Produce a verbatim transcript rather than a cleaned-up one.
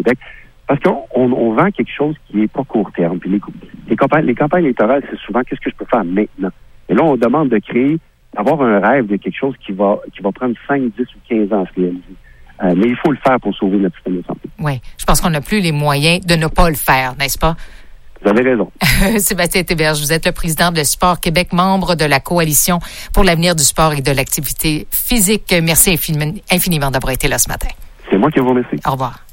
Québec. Parce qu'on on, on vend quelque chose qui n'est pas court terme. Puis les, les, campagnes, les campagnes électorales, c'est souvent qu'est-ce que je peux faire maintenant. Et là, on demande de créer, d'avoir un rêve de quelque chose qui va qui va prendre cinq, dix ou quinze ans à se réaliser. Euh, mais il faut le faire pour sauver notre système de santé. Oui, je pense qu'on n'a plus les moyens de ne pas le faire, n'est-ce pas? Vous avez raison. Sébastien Théberge, vous êtes le président de Sport Québec, membre de la Coalition pour l'avenir du sport et de l'activité physique. Merci infiniment, infiniment d'avoir été là ce matin. C'est moi qui vous remercie. Au revoir.